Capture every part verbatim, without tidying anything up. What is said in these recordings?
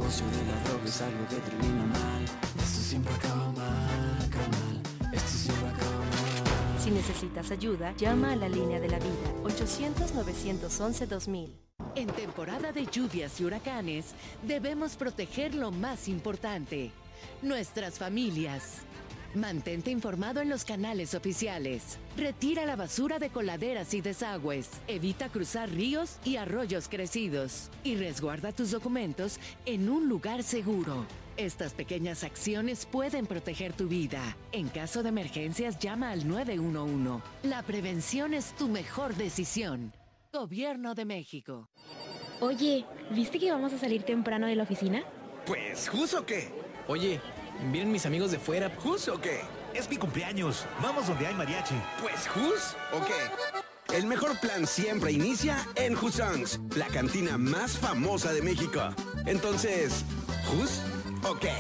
negocio de la droga es algo que termina mal. Esto siempre acaba mal, acaba mal. Esto siempre acaba mal. Si necesitas ayuda, llama a la línea de la vida, ochocientos, novecientos once, dos mil. En temporada de lluvias y huracanes, debemos proteger lo más importante, nuestras familias. Mantente informado en los canales oficiales. Retira la basura de coladeras y desagües. Evita cruzar ríos y arroyos crecidos. Y resguarda tus documentos en un lugar seguro. Estas pequeñas acciones pueden proteger tu vida. En caso de emergencias, llama al nueve uno uno. La prevención es tu mejor decisión. Gobierno de México. Oye, ¿viste que vamos a salir temprano de la oficina? Pues, ¿jus o qué? Oye, ¿vienen mis amigos de fuera? ¿Jus o qué? Es mi cumpleaños. Vamos donde hay mariachi. Pues, ¿jus o qué? El mejor plan siempre inicia en Jusons, la cantina más famosa de México. Entonces, ¿jus o qué?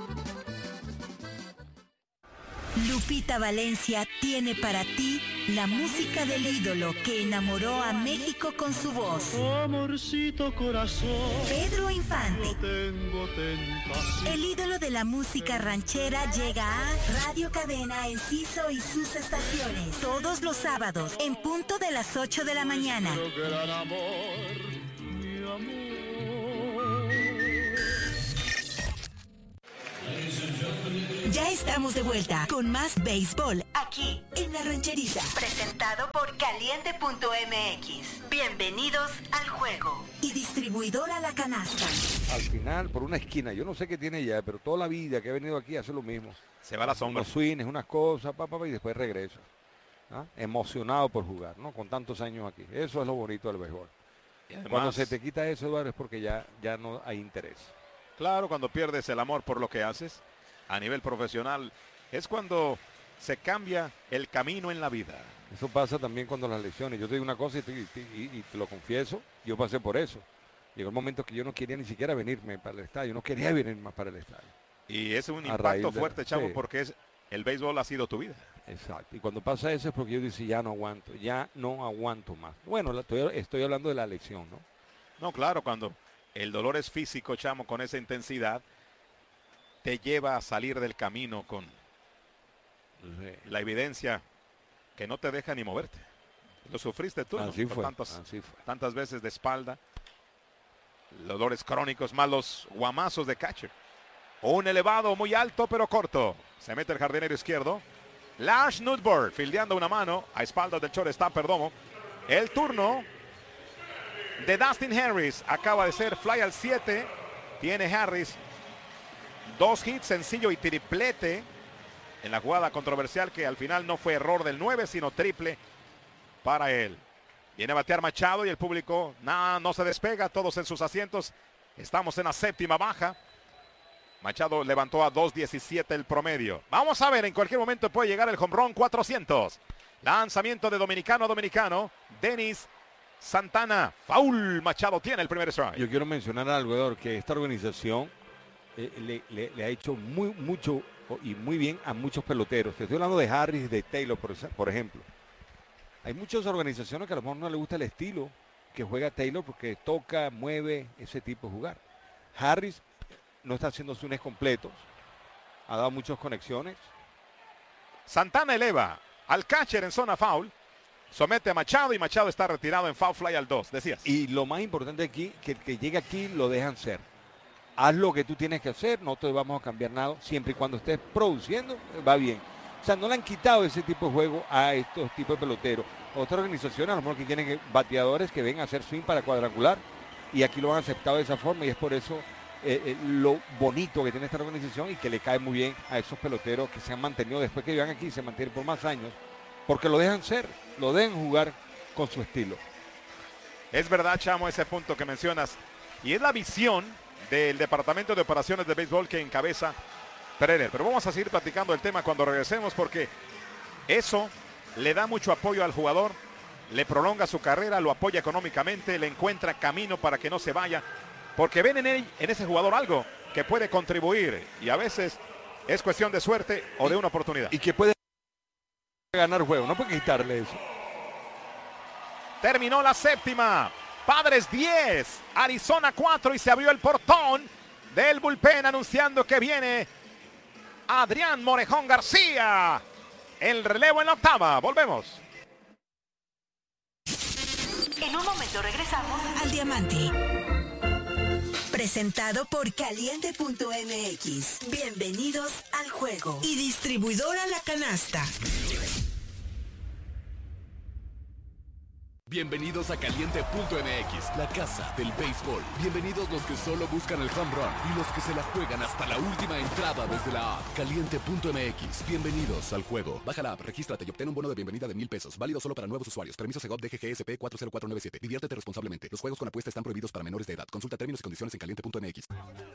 Lupita Valencia tiene para ti la música del ídolo que enamoró a México con su voz. Amorcito corazón, Pedro Infante. no tengo tentación. El ídolo de la música ranchera llega a Radio Cadena Enciso y sus estaciones. Todos los sábados, en punto de las ocho de la mañana. Nuestro gran amor, mi amor. Ya estamos de vuelta con más béisbol aquí en La Rancherita. Presentado por caliente punto m x. Bienvenidos al juego. Y distribuidora La Canasta. Al final, por una esquina, yo no sé qué tiene ya, pero toda la vida que he venido aquí hace lo mismo. Se va a la sombra. Unos swings, unas cosas, pa, pa, pa, y después regresa. ¿Ah? Emocionado por jugar, ¿no? Con tantos años aquí. Eso es lo bonito del béisbol. Y además, cuando se te quita eso, Eduardo, es porque ya, ya no hay interés. Claro, cuando pierdes el amor por lo que haces a nivel profesional, es cuando se cambia el camino en la vida. Eso pasa también cuando las lesiones. Yo te digo una cosa y te, y, y, y te lo confieso, yo pasé por eso. Llegó el momento que yo no quería ni siquiera venirme para el estadio, no quería venir más para el estadio. Y es un A impacto raíz de- fuerte, Chavo, sí. porque es el béisbol ha sido tu vida. Exacto. Y cuando pasa eso es porque yo dice ya no aguanto, ya no aguanto más. Bueno, la- estoy, estoy hablando de la lesión, ¿no? No, claro, cuando el dolor es físico, Chamo, con esa intensidad, te lleva a salir del camino con la evidencia que no te deja ni moverte. Lo sufriste tú, ¿no? Así Por fue, tantas, así fue. tantas veces de espalda, dolores crónicos, más los guamazos de catcher. Un elevado muy alto pero corto. Se mete el jardinero izquierdo. Lars Nootbaar fildeando una mano a espaldas del shortstop Perdomo. El turno de Dustin Harris acaba de ser fly al siete. Tiene Harris dos hits, sencillo y triplete en la jugada controversial que al final no fue error del nueve, sino triple para él. Viene a batear Machado y el público nada, no se despega, todos en sus asientos. Estamos en la séptima baja. Machado levantó a dos diecisiete el promedio. Vamos a ver, en cualquier momento puede llegar el home run cuatrocientos. Lanzamiento de dominicano a dominicano. Denis Santana. Foul. Machado tiene el primer strike. Yo quiero mencionar algo, Eduardo, que esta organización eh, le, le- le ha hecho muy mucho y muy bien a muchos peloteros. Te estoy hablando de Harris y de Taylor, por, esa- por ejemplo. Hay muchas organizaciones que a lo mejor no le gusta el estilo que juega Taylor porque toca, mueve ese tipo de jugar. Harris no está haciendo swings completos. Ha dado muchas conexiones. Santana eleva al catcher en zona foul. Somete a Machado y Machado está retirado en foul fly al dos, decías. Y lo más importante aquí, que el que llega aquí lo dejan ser. Haz lo que tú tienes que hacer, no te vamos a cambiar nada, siempre y cuando estés produciendo, va bien. O sea, no le han quitado ese tipo de juego a estos tipos de peloteros. Otras organizaciones a lo mejor que tienen que- bateadores que ven a hacer swing para cuadrangular y aquí lo han aceptado de esa forma y es por eso eh, eh, lo bonito que tiene esta organización y que le cae muy bien a esos peloteros que se han mantenido después que llegan aquí, se mantienen por más años, porque lo dejan ser, lo dejan jugar con su estilo. Es verdad, Chamo, ese punto que mencionas. Y es la visión del Departamento de Operaciones de Béisbol que encabeza Pereira. Pero vamos a seguir platicando el tema cuando regresemos porque eso le da mucho apoyo al jugador, le prolonga su carrera, lo apoya económicamente, le encuentra camino para que no se vaya. Porque ven en, él, en ese jugador algo que puede contribuir y a veces es cuestión de suerte o de una oportunidad. Y que puede ganar juego, no puede quitarle eso. Terminó la séptima. Padres diez, Arizona cuatro y se abrió el portón del bullpen anunciando que viene Adrián Morejón García. El relevo en la octava. Volvemos. En un momento regresamos al Diamante. Presentado por Caliente punto M X. Bienvenidos al juego. Y distribuidora La Canasta. Bienvenidos a Caliente punto M X, la casa del béisbol. Bienvenidos los que solo buscan el home run y los que se la juegan hasta la última entrada desde la app. Caliente punto M X. Bienvenidos al juego. Baja la app, regístrate y obtén un bono de bienvenida de mil pesos. Válido solo para nuevos usuarios. Permiso Segov D G G S P cuatro cero cuatro nueve siete. Diviértete responsablemente. Los juegos con apuesta están prohibidos para menores de edad. Consulta términos y condiciones en Caliente punto M X.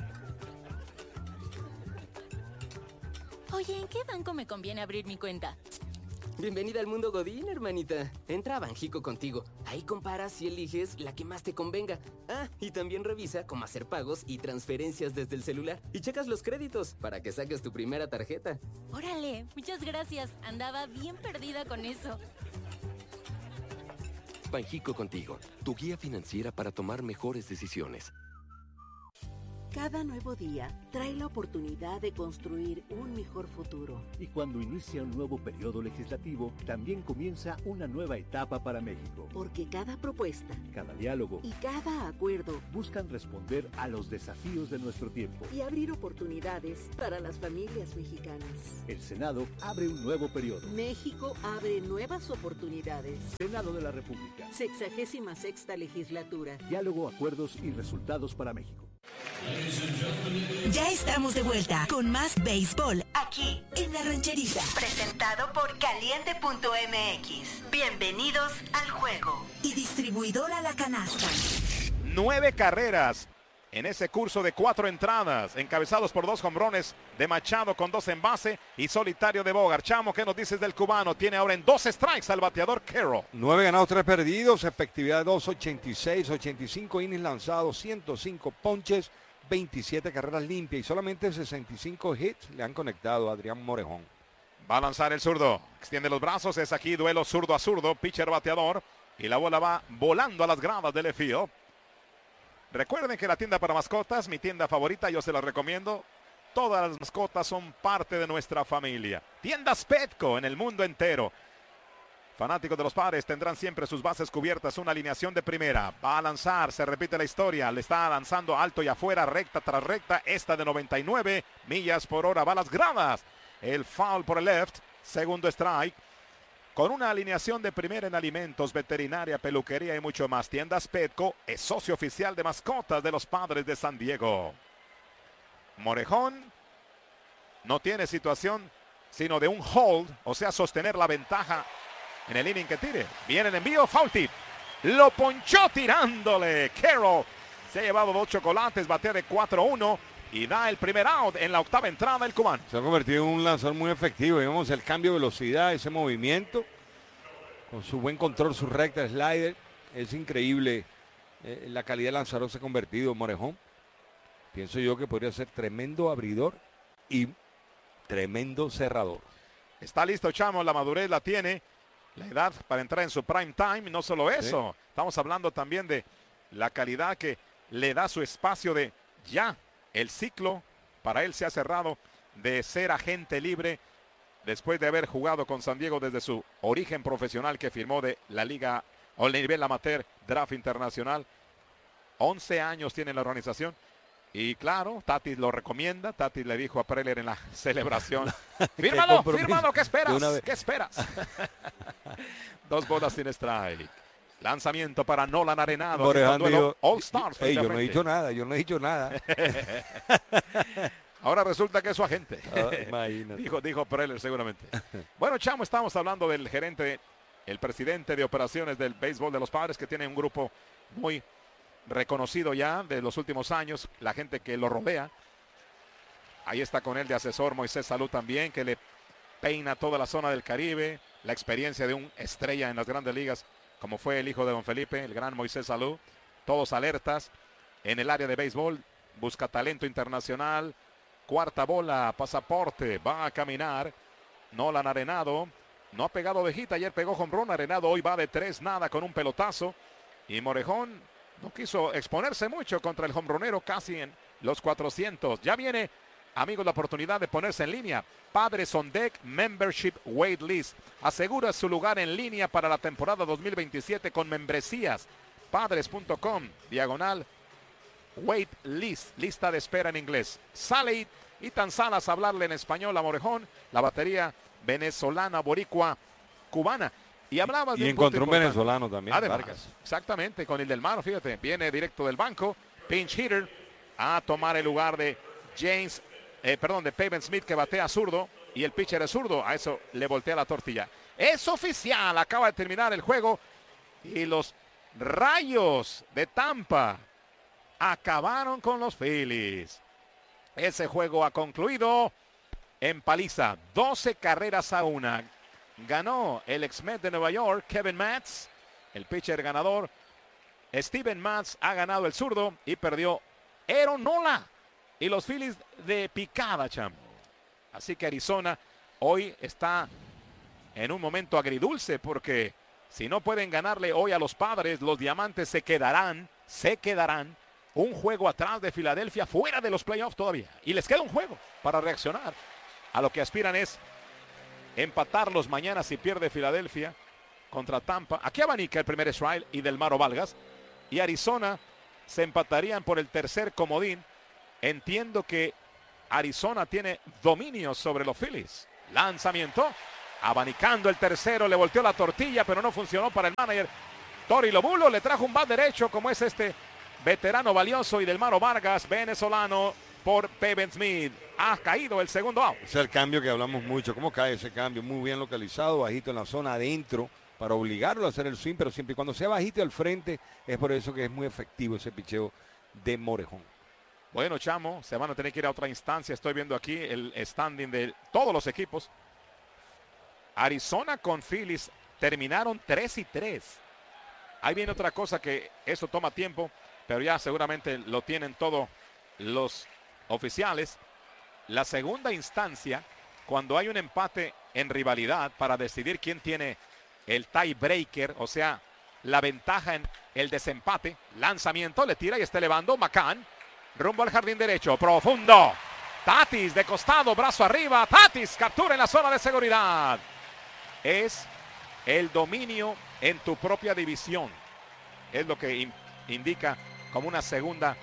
Oye, ¿en qué banco me conviene abrir mi cuenta? Bienvenida al mundo Godín, hermanita. Entra a Banjico contigo. Ahí comparas y eliges la que más te convenga. Ah, y también revisa cómo hacer pagos y transferencias desde el celular. Y checas los créditos para que saques tu primera tarjeta. Órale, muchas gracias. Andaba bien perdida con eso. Banjico contigo, tu guía financiera para tomar mejores decisiones. Cada nuevo día trae la oportunidad de construir un mejor futuro. Y cuando inicia un nuevo periodo legislativo, también comienza una nueva etapa para México. Porque cada propuesta, cada diálogo y cada acuerdo buscan responder a los desafíos de nuestro tiempo y abrir oportunidades para las familias mexicanas. El Senado abre un nuevo periodo. México abre nuevas oportunidades. Senado de la República. Sexagésima sexta legislatura. Diálogo, acuerdos y resultados para México. Ya estamos de vuelta con más béisbol aquí en La Rancherita. Presentado por Caliente punto M X. Bienvenidos al juego. Y distribuidora La Canasta. Nueve carreras en ese curso de cuatro entradas, encabezados por dos jonrones de Machado con dos en base y solitario de Bogart. Chamo, ¿qué nos dices del cubano? Tiene ahora en dos strikes al bateador Carroll. Nueve ganados, tres perdidos, efectividad de dos ochenta y seis, ochenta y cinco innings lanzados, ciento cinco ponches, veintisiete carreras limpias y solamente sesenta y cinco hits le han conectado a Adrián Morejón. Va a lanzar el zurdo, extiende los brazos, es aquí duelo zurdo a zurdo, pitcher bateador y la bola va volando a las gradas del left field. Recuerden que la tienda para mascotas, mi tienda favorita, yo se la recomiendo. Todas las mascotas son parte de nuestra familia. Tiendas Petco en el mundo entero. Fanáticos de los Padres tendrán siempre sus bases cubiertas, una alineación de primera. Va a lanzar, se repite la historia, le está lanzando alto y afuera, recta tras recta, esta de noventa y nueve millas por hora, va a las gradas. El foul por el left, segundo strike. Con una alineación de primera en alimentos, veterinaria, peluquería y mucho más. Tiendas Petco es socio oficial de mascotas de los Padres de San Diego. Morejón no tiene situación sino de un hold, o sea, sostener la ventaja en el inning que tire. Viene el envío, foul tip. Lo ponchó tirándole. Carroll se ha llevado dos chocolates, batea de cuatro uno y da el primer out en la octava entrada el cubano. Se ha convertido en un lanzador muy efectivo. Vemos el cambio de velocidad, ese movimiento, con su buen control, su recta, slider. Es increíble eh, la calidad de lanzador se ha convertido Morejón. Pienso yo que podría ser tremendo abridor y tremendo cerrador. Está listo, Chamo, la madurez la tiene. La edad para entrar en su prime time, no solo eso. Sí. Estamos hablando también de la calidad que le da su espacio de ya. El ciclo para él se ha cerrado de ser agente libre después de haber jugado con San Diego desde su origen profesional que firmó de la liga o el nivel amateur draft internacional. once años tiene la organización. Y claro, Tatis lo recomienda. Tatis le dijo a Preller en la celebración. Fírmalo, fírmalo, ¿qué esperas? ¿Qué esperas? Dos bolas sin strike. Lanzamiento para Nolan Arenado. All Stars. Hey, yo no he dicho nada, yo no he dicho nada. Ahora resulta que es su agente. Oh, dijo, dijo Preller seguramente. Bueno, Chamo, estamos hablando del gerente, el presidente de operaciones del béisbol de los Padres, que tiene un grupo muy reconocido ya de los últimos años, la gente que lo rodea. Ahí está con él de asesor Moisés Salud también, que le peina toda la zona del Caribe, la experiencia de un estrella en las grandes ligas, como fue el hijo de don Felipe, el gran Moisés Salud. Todos alertas en el área de béisbol, busca talento internacional. Cuarta bola, pasaporte, va a caminar. Nolan Arenado, no ha pegado de hit, ayer pegó home run. Arenado hoy va de tres nada con un pelotazo. Y Morejón no quiso exponerse mucho contra el hombronero, casi en los cuatrocientos. Ya viene, amigos, la oportunidad de ponerse en línea. Padres on Deck Membership Waitlist. Asegura su lugar en línea para la temporada dos mil veintisiete con membresías. Padres punto com, diagonal, waitlist, lista de espera en inglés. Sale y tan salas a hablarle en español a Morejón, la batería venezolana, boricua, cubana. Y hablabas y de encontró un venezolano también, Además, Vargas. Exactamente, con el del Mar, fíjate, viene directo del banco, pinch hitter, a tomar el lugar de James, eh, perdón, de Pavin Smith, que batea zurdo, y el pitcher es zurdo, a eso le voltea la tortilla. Es oficial, acaba de terminar el juego, y los Rayos de Tampa acabaron con los Phillies. Ese juego ha concluido en paliza, doce carreras a una. Ganó el ex-Met de Nueva York, Kevin Matz, el pitcher ganador. Steven Matz ha ganado el zurdo y perdió Aaron Nola. Y los Phillies de picada, chamo. Así que Arizona hoy está en un momento agridulce porque si no pueden ganarle hoy a los Padres, los Diamantes se quedarán, se quedarán un juego atrás de Filadelfia, fuera de los playoffs todavía. Y les queda un juego para reaccionar. A lo que aspiran es empatarlos mañana si pierde Filadelfia contra Tampa. Aquí abanica el primer strike y Delmaro Vargas. Y Arizona se empatarían por el tercer comodín. Entiendo que Arizona tiene dominio sobre los Phillies. Lanzamiento. Abanicando el tercero. Le volteó la tortilla, pero no funcionó para el manager. Tori Lobulo le trajo un bat derecho como es este veterano valioso. Y Delmaro Vargas, venezolano, por Pavin Smith. Ha caído el segundo out. Es el cambio que hablamos mucho. ¿Cómo cae ese cambio? Muy bien localizado, bajito en la zona adentro, para obligarlo a hacer el swing, pero siempre y cuando sea bajito al frente, es por eso que es muy efectivo ese picheo de Morejón. Bueno, chamo, se van a tener que ir a otra instancia. Estoy viendo aquí el standing de todos los equipos. Arizona con Phillies terminaron tres y tres. Ahí viene otra cosa que eso toma tiempo, pero ya seguramente lo tienen todos los oficiales. La segunda instancia, cuando hay un empate en rivalidad para decidir quién tiene el tiebreaker, o sea, la ventaja en el desempate. Lanzamiento, le tira y está elevando McCann. Rumbo al jardín derecho, profundo. Tatis de costado, brazo arriba. Tatis captura en la zona de seguridad. Es el dominio en tu propia división. Es lo que in- indica como una segunda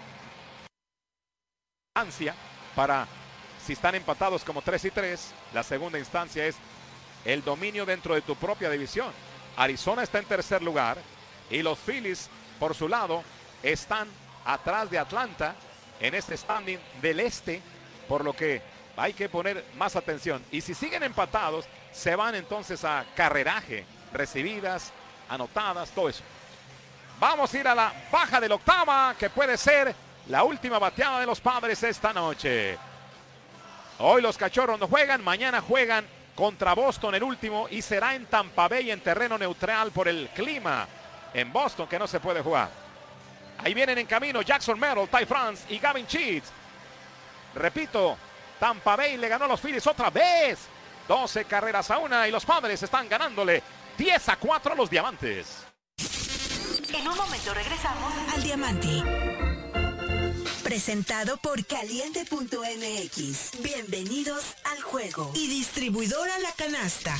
instancia para si están empatados como tres y tres. La segunda instancia es el dominio dentro de tu propia división. Arizona está en tercer lugar y los Phillies por su lado están atrás de Atlanta en este standing del este, por lo que hay que poner más atención. Y si siguen empatados, se van entonces a carreraje, recibidas, anotadas, todo eso. Vamos a ir a la baja de la octava, que puede ser la última bateada de los Padres esta noche. Hoy los Cachorros no juegan, mañana juegan contra Boston el último y será en Tampa Bay en terreno neutral por el clima en Boston que no se puede jugar. Ahí vienen en camino Jackson Merrill, Ty France y Gavin Sheets. Repito, Tampa Bay le ganó a los Phillies otra vez. doce carreras a una y los Padres están ganándole diez a cuatro a los Diamantes. En un momento regresamos al Diamante. Presentado por Caliente punto M X. Bienvenidos al juego. Y distribuidora La Canasta.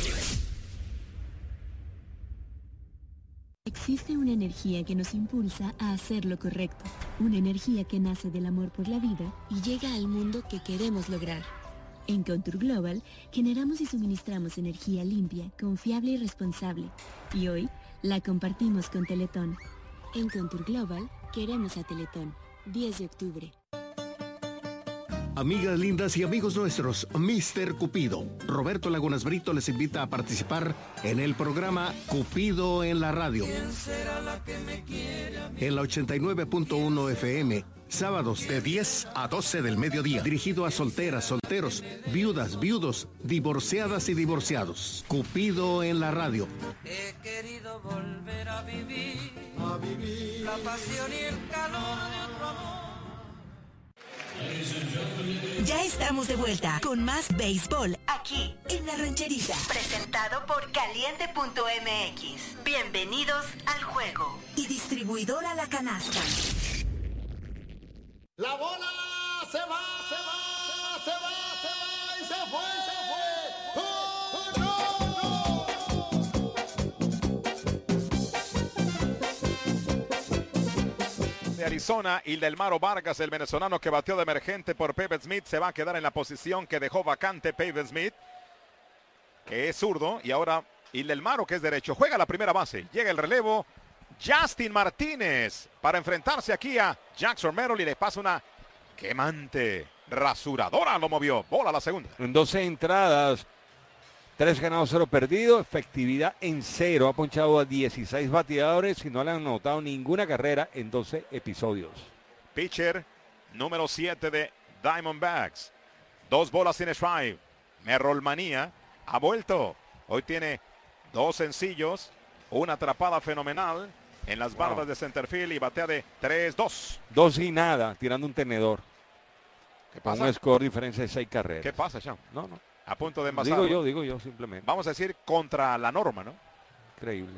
Existe una energía que nos impulsa a hacer lo correcto. Una energía que nace del amor por la vida y llega al mundo que queremos lograr. En Contour Global generamos y suministramos energía limpia, confiable y responsable. Y hoy la compartimos con Teletón. En Contour Global queremos a Teletón. diez de octubre. Amigas lindas y amigos nuestros, mister Cupido. Roberto Lagunas Brito les invita a participar en el programa Cupido en la radio. En la ochenta y nueve punto uno F M, sábados de diez a doce del mediodía. Dirigido a solteras, solteros, viudas, viudos, divorciadas y divorciados. Cupido en la radio. He querido volver a vivir, a vivir la pasión y el calor de otro amor. Ya estamos de vuelta con más béisbol aquí en La Rancherita. Presentado por Caliente punto M X. Bienvenidos al juego. Y distribuidora La Canasta. La bola se va, se va, se va, se va y se fue, se fue. ¡Oh, no! De Arizona, Ildelmaro Vargas, el venezolano que batió de emergente por Pavin Smith, se va a quedar en la posición que dejó vacante Pavin Smith, que es zurdo, y ahora Ildelmaro, que es derecho, juega la primera base. Llega el relevo, Justin Martínez, para enfrentarse aquí a Jackson Merrill, y le pasa una quemante rasuradora, lo movió. Bola a la segunda. En doce entradas, tres ganados, cero perdidos, efectividad en cero. Ha ponchado a dieciséis bateadores y no le han anotado ninguna carrera en doce episodios. Pitcher número siete de Diamondbacks. Dos bolas sin strike. Merrill Manía ha vuelto. Hoy tiene dos sencillos, una atrapada fenomenal en las bardas wow. de centerfield y batea de tres dos. Dos y nada, tirando un tenedor. ¿Qué pasa? Con un score diferencia de seis carreras. ¿Qué pasa, Cham? No, no. A punto de envasar. Digo yo, digo yo simplemente. Vamos a decir contra la norma, ¿no? Increíble.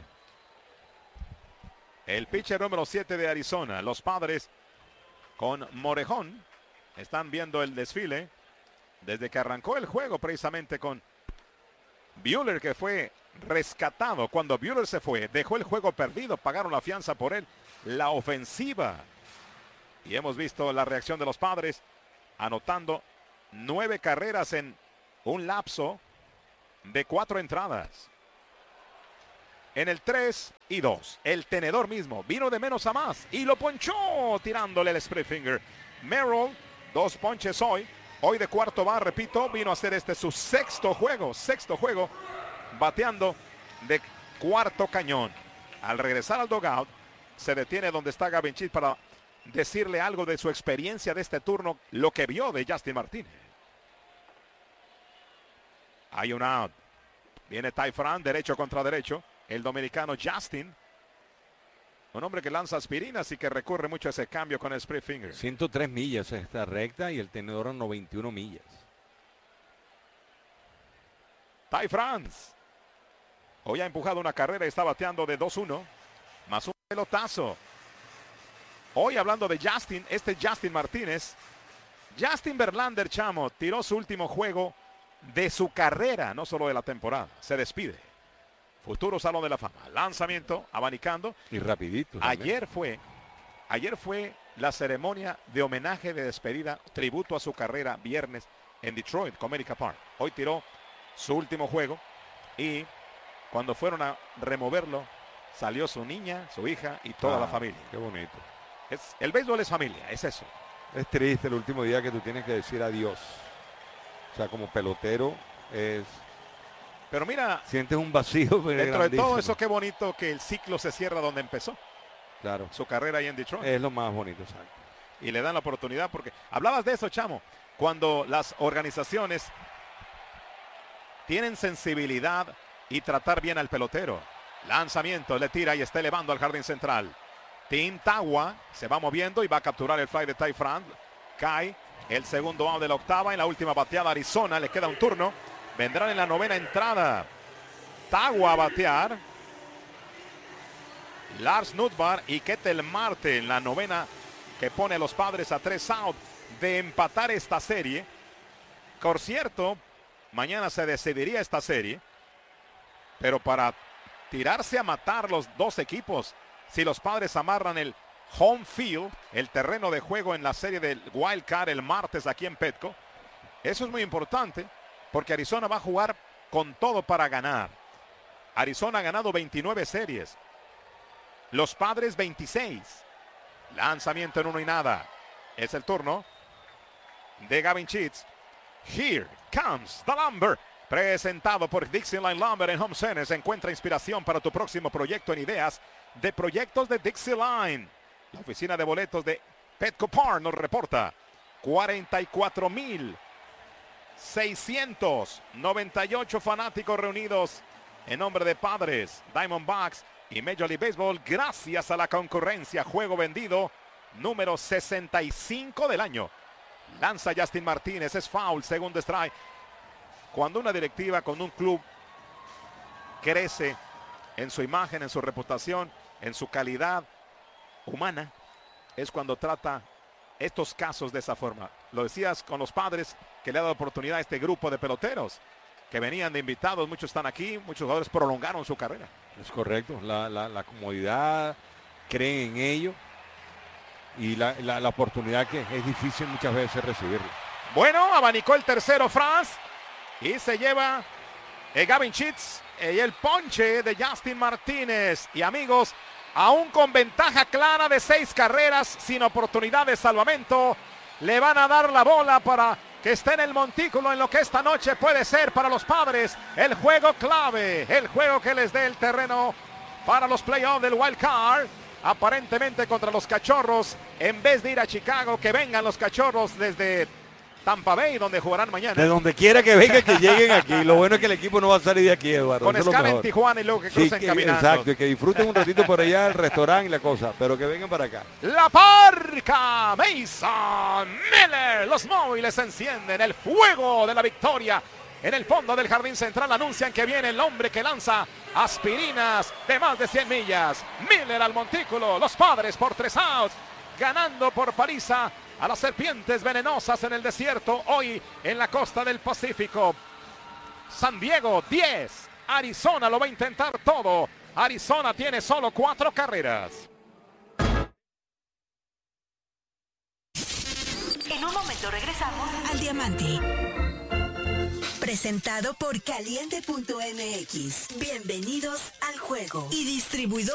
El pitcher número siete de Arizona. Los Padres con Morejón están viendo el desfile desde que arrancó el juego, precisamente con Buehler, que fue rescatado. Cuando Buehler se fue, dejó el juego perdido, pagaron la fianza por él. La ofensiva. Y hemos visto la reacción de los Padres, anotando nueve carreras en un lapso de cuatro entradas. En el tres y dos, el tenedor mismo vino de menos a más y lo ponchó tirándole el split finger. Merrill, dos ponches hoy. Hoy de cuarto va, repito, vino a hacer este su sexto juego, sexto juego, bateando de cuarto cañón. Al regresar al dugout, se detiene donde está Gavin Cheats para decirle algo de su experiencia de este turno, lo que vio de Justin Martínez. Hay un out. Viene Ty France, derecho contra derecho. El dominicano Justin, un hombre que lanza aspirinas y que recurre mucho a ese cambio con el split finger. ciento tres millas esta recta y el tenedor a noventa y una millas. Ty France. Hoy ha empujado una carrera y está bateando de dos uno. Más un pelotazo. Hoy hablando de Justin, este Justin Martínez. Justin Verlander, chamo, tiró su último juego de su carrera, no solo de la temporada. Se despide. Futuro Salón de la Fama. Lanzamiento, abanicando. Y rapidito. Ayer fue, ayer fue la ceremonia de homenaje de despedida, tributo a su carrera, viernes en Detroit, Comerica Park. Hoy tiró su último juego y cuando fueron a removerlo, salió su niña, su hija y toda ah, la familia. Qué bonito. Es, el béisbol es familia, es eso. Es triste el último día que tú tienes que decir adiós. O sea, como pelotero es... Pero mira, sientes un vacío. Dentro de todo eso, qué bonito que el ciclo se cierra donde empezó. Claro. Su carrera ahí en Detroit. Es lo más bonito, exacto. Y le dan la oportunidad porque hablabas de eso, chamo. Cuando las organizaciones tienen sensibilidad y tratar bien al pelotero. Lanzamiento, le tira y está elevando al jardín central. Tim Tagua se va moviendo y va a capturar el fly de Ty France. Cae el segundo out de la octava. En la última bateada Arizona, le queda un turno. Vendrán en la novena entrada. Tagua a batear. Lars Nootbaar y Ketel Marte en la novena, que pone a los Padres a tres out de empatar esta serie. Por cierto, mañana se decidiría esta serie. Pero para tirarse a matar los dos equipos, si los Padres amarran el home field, el terreno de juego en la serie del Wild Card el martes aquí en Petco, eso es muy importante. Porque Arizona va a jugar con todo para ganar. Arizona ha ganado veintinueve series. Los Padres veintiséis. Lanzamiento en uno y nada. Es el turno de Gavin Cheats. Here comes the lumber. Presentado por Dixieline Lumber en Home Center. Se encuentra inspiración para tu próximo proyecto en ideas de proyectos de Dixieline. La oficina de boletos de Petco Park nos reporta cuarenta y cuatro mil seiscientos noventa y ocho fanáticos reunidos en nombre de Padres, Diamondbacks y Major League Baseball, gracias a la concurrencia. Juego vendido número sesenta y cinco del año. Lanza Justin Martínez, es foul, segundo strike. Cuando una directiva con un club crece en su imagen, en su reputación, en su calidad humana, es cuando trata estos casos de esa forma. Lo decías con los Padres, que le ha dado oportunidad a este grupo de peloteros que venían de invitados, muchos están aquí, muchos jugadores prolongaron su carrera. Es correcto, la, la, la comodidad, creen en ello y la, la, la oportunidad que es difícil muchas veces recibirla. Bueno, abanicó el tercero Franz y se lleva el Gavin Sheets y el ponche de Justin Martínez. Y amigos, aún con ventaja clara de seis carreras, sin oportunidad de salvamento, le van a dar la bola para que esté en el montículo en lo que esta noche puede ser para los Padres el juego clave, el juego que les dé el terreno para los playoffs del Wild Card, aparentemente contra los Cachorros, en vez de ir a Chicago, que vengan los Cachorros desde Tampa Bay, donde jugarán mañana. De donde quiera que vengan, que lleguen aquí. Lo bueno es que el equipo no va a salir de aquí, Eduardo. Con escala en Tijuana y luego que crucen sí, que, caminando. Exacto, y que disfruten un ratito por allá el restaurante y la cosa, pero que vengan para acá. La Parca, Mason Miller. Los móviles encienden el fuego de la victoria. En el fondo del jardín central anuncian que viene el hombre que lanza aspirinas de más de cien millas. Miller al montículo. Los Padres por tres outs, ganando por paliza a las serpientes venenosas en el desierto, hoy en la costa del Pacífico. San Diego diez, Arizona lo va a intentar todo. Arizona tiene solo cuatro carreras. En un momento regresamos al Diamante. Presentado por Caliente punto M X. Bienvenidos al juego. Y distribuidor